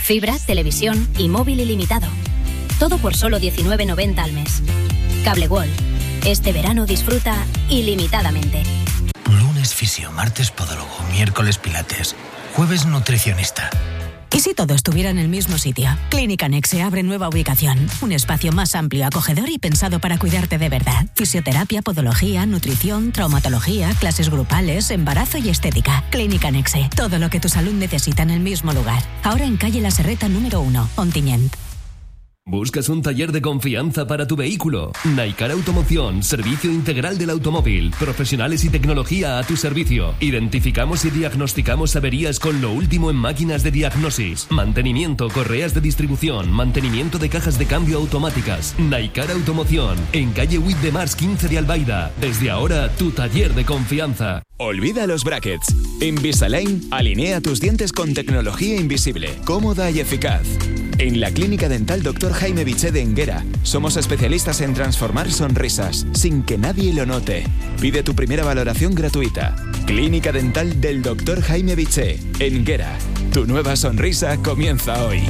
Fibra, televisión y móvil ilimitado. Todo por solo 19,90 al mes. Cable World. Este verano disfruta ilimitadamente. Lunes fisio, martes podólogo, miércoles pilates, jueves nutricionista. ¿Y si todo estuviera en el mismo sitio? Clínica Nexe abre nueva ubicación. Un espacio más amplio, acogedor y pensado para cuidarte de verdad. Fisioterapia, podología, nutrición, traumatología, clases grupales, embarazo y estética. Clínica Nexe. Todo lo que tu salud necesita en el mismo lugar. Ahora en calle La Serreta número 1, Ontinyent. ¿Buscas un taller de confianza para tu vehículo? Naikar Automoción, servicio integral del automóvil, profesionales y tecnología a tu servicio. Identificamos y diagnosticamos averías con lo último en máquinas de diagnosis, mantenimiento, correas de distribución, mantenimiento de cajas de cambio automáticas. Naikar Automoción, en calle Huit de Mars 15 de Albaida. Desde ahora, tu taller de confianza. Olvida los brackets. Invisalign alinea tus dientes con tecnología invisible, cómoda y eficaz. En la Clínica Dental Dr. Jaime Biché de Enguera somos especialistas en transformar sonrisas sin que nadie lo note. Pide tu primera valoración gratuita. Clínica Dental del Dr. Jaime Biché, Enguera. Tu nueva sonrisa comienza hoy.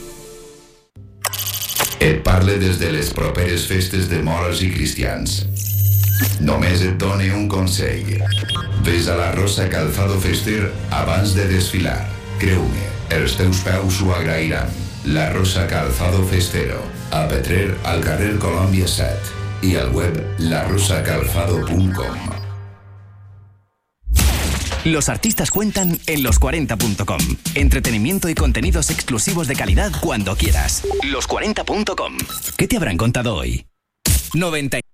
Et parle des de les properes festes de moros i cristians. Només et done un consell. Ves a la Rosa Calzado Fester abans de desfilar. Creu-me, els teus peus ho agrairan. La Rosa Calzado Festero. A Petrer, al carrer Colòmbia 7. Y al web larosacalzado.com. Los artistas cuentan en los40.com. Entretenimiento y contenidos exclusivos de calidad cuando quieras. Los40.com. ¿Qué te habrán contado hoy? 90